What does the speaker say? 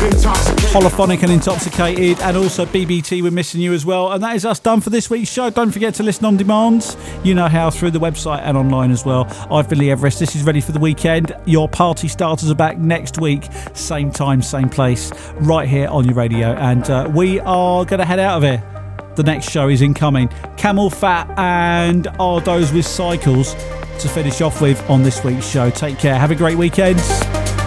Holophonic and Intoxicated, and also BBT, We're Missing You as well. And that is us done for this week's show. Don't forget to listen on demand. You know how, through the website and online as well. I've been Lee Everest. This is Ready for the Weekend. Your party starters are back next week. Same time, same place, right here on your radio. And we are going to head out of here. The next show is incoming. Camel Fat and Ardos with Cycles to finish off with on this week's show. Take care. Have a great weekend.